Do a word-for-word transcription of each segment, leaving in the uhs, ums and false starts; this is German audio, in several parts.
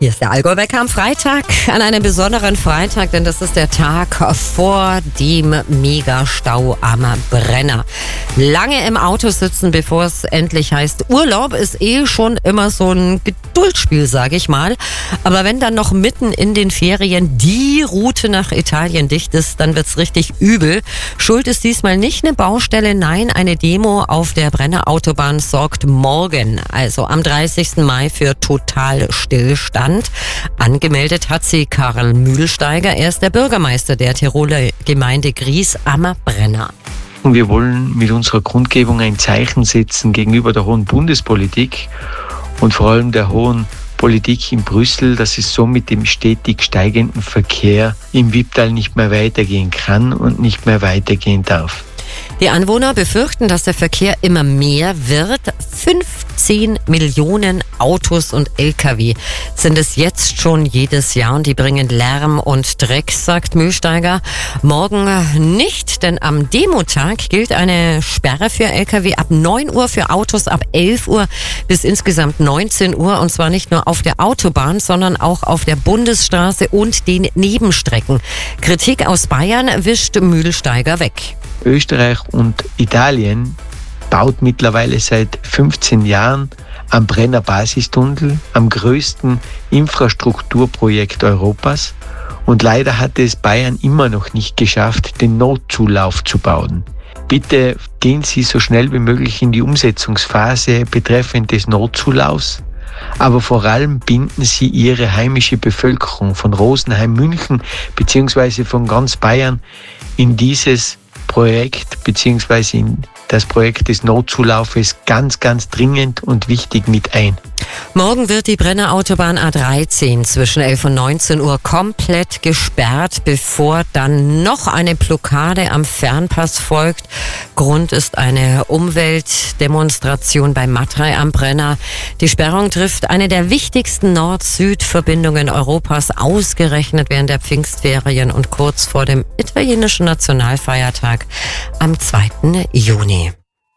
Hier ist der Allgäu-Wecker am Freitag, an einem besonderen Freitag, denn das ist der Tag vor dem Megastau am Brenner. Lange im Auto sitzen, bevor es endlich heißt Urlaub, ist eh schon immer so ein Geduldsspiel, sage ich mal. Aber wenn dann noch mitten in den Ferien die Route nach Italien dicht ist, dann wird's richtig übel. Schuld ist diesmal nicht eine Baustelle, nein, eine Demo auf der Brenner Autobahn sorgt morgen, also am dreißigsten Mai, für Totalstillstand. Angemeldet hat sie Karl Mühlsteiger, er ist der Bürgermeister der Tiroler Gemeinde Gries am Brenner. Wir wollen mit unserer Kundgebung ein Zeichen setzen gegenüber der hohen Bundespolitik und vor allem der hohen Politik in Brüssel, dass es so mit dem stetig steigenden Verkehr im Wipptal nicht mehr weitergehen kann und nicht mehr weitergehen darf. Die Anwohner befürchten, dass der Verkehr immer mehr wird. fünfzehn Millionen Autos und L K W sind es jetzt schon jedes Jahr und die bringen Lärm und Dreck, sagt Mühlsteiger. Morgen nicht, denn am Demotag gilt eine Sperre für L K W ab neun Uhr, für Autos ab elf Uhr bis insgesamt neunzehn Uhr, und zwar nicht nur auf der Autobahn, sondern auch auf der Bundesstraße und den Nebenstrecken. Kritik aus Bayern wischt Mühlsteiger weg. Österreich und Italien baut mittlerweile seit fünfzehn Jahren am Brenner Basistunnel, am größten Infrastrukturprojekt Europas. Und leider hat es Bayern immer noch nicht geschafft, den Notzulauf zu bauen. Bitte gehen Sie so schnell wie möglich in die Umsetzungsphase betreffend des Notzulaufs. Aber vor allem binden Sie Ihre heimische Bevölkerung von Rosenheim, München bzw. von ganz Bayern in dieses Projekt bzw. in das Projekt des Notzulaufes ganz, ganz dringend und wichtig mit ein. Morgen wird die Brenner Autobahn A dreizehn zwischen elf und neunzehn Uhr komplett gesperrt, bevor dann noch eine Blockade am Fernpass folgt. Grund ist eine Umweltdemonstration bei Matrei am Brenner. Die Sperrung trifft eine der wichtigsten Nord-Süd-Verbindungen Europas, ausgerechnet während der Pfingstferien und kurz vor dem italienischen Nationalfeiertag am zweiten Juni.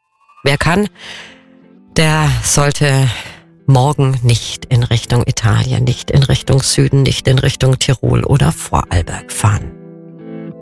Wer kann, der sollte morgen nicht in Richtung Italien, nicht in Richtung Süden, nicht in Richtung Tirol oder Vorarlberg fahren.